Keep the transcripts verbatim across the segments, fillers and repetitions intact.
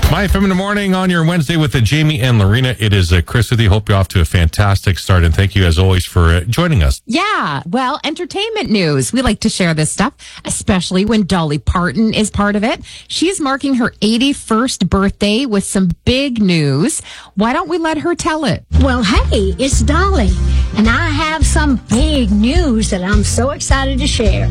My F M in the morning on your Wednesday with uh, Jamie and Lorena. It is uh, Chris with you. Hope you're off to a fantastic start, and thank you as always for uh, joining us. Yeah, well, entertainment news. We like to share this stuff, especially when Dolly Parton is part of it. She is marking her eighty-first birthday with some big news. Why don't we let her tell it? Well, hey, it's Dolly, and I have some big news that I'm so excited to share.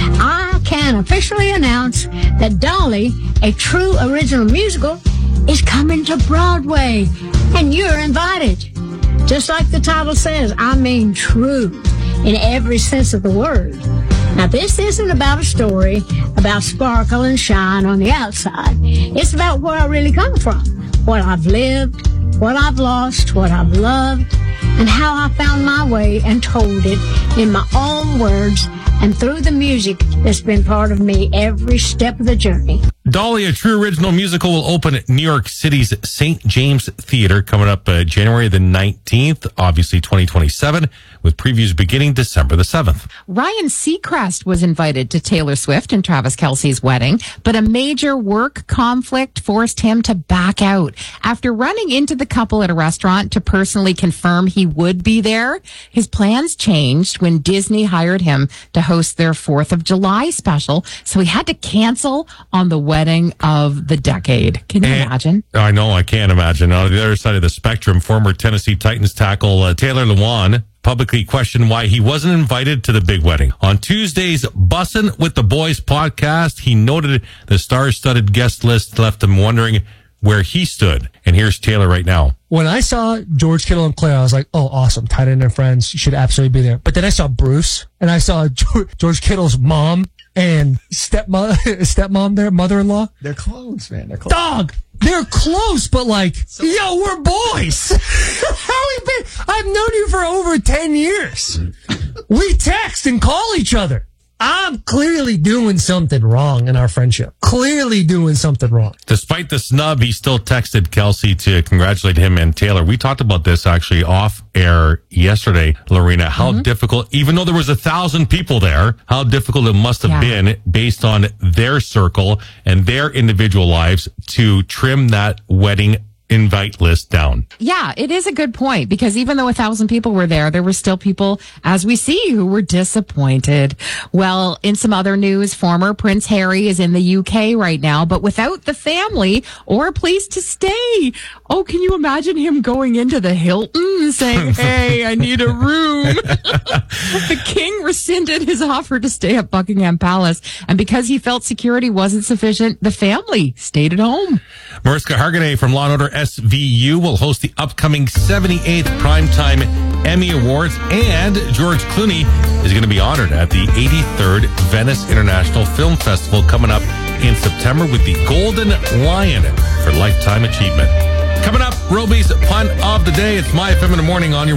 I can officially announce that Dolly, a true original musical, is coming to Broadway, and you're invited. Just like the title says, I mean true in every sense of the word. Now, this isn't about a story about sparkle and shine on the outside. It's about where I really come from, what I've lived, what I've lost, what I've loved, and how I found my way and told it in my own words and through the music that's been part of me every step of the journey. Dolly, a true original musical, will open at New York City's Saint James Theater coming up uh, January the nineteenth, obviously twenty twenty-seven, with previews beginning December the seventh. Ryan Seacrest was invited to Taylor Swift and Travis Kelce's wedding, but a major work conflict forced him to back out. After running into the couple at a restaurant to personally confirm he would be there, his plans changed when Disney hired him to host their fourth of July special, so he had to cancel on the wedding of the decade. Can you and, imagine? I know, I can't imagine. On the other side of the spectrum, former Tennessee Titans tackle uh, Taylor Lewan publicly questioned why he wasn't invited to the big wedding. On Tuesday's Bussin' with the Boys podcast, he noted the star-studded guest list left him wondering where he stood. And here's Taylor right now. When I saw George Kittle and Claire, I was like, oh, awesome. Tight end and friends. You should absolutely be there. But then I saw Bruce, and I saw George Kittle's mom and stepmom, stepmom there, mother-in-law. They're close, man. They're close. Dog! They're close, but like, so, yo, we're boys. How we been? I've known you for over ten years. We text and call each other. I'm clearly doing something wrong in our friendship. Clearly doing something wrong. Despite the snub, he still texted Kelsey to congratulate him and Taylor. We talked about this actually off air yesterday, Lorena, how mm-hmm. difficult, even though there was a thousand people there, how difficult it must have yeah. been based on their circle and their individual lives to trim that wedding invite list down. Yeah, it is a good point, because even though a thousand people were there, there were still people, as we see, who were disappointed. Well, in some other news, former Prince Harry is in the U K right now, but without the family or a place to stay. Oh, can you imagine him going into the Hilton saying, hey, I need a room? The king rescinded his offer to stay at Buckingham Palace, and because he felt security wasn't sufficient, the family stayed at home. Mariska Hargitay from Law and Order S V U will host the upcoming seventy-eighth Primetime Emmy Awards, and George Clooney is going to be honored at the eighty-third Venice International Film Festival coming up in September with the Golden Lion for Lifetime Achievement. Coming up, Roby's Pun of the Day. It's My F M in the Morning on your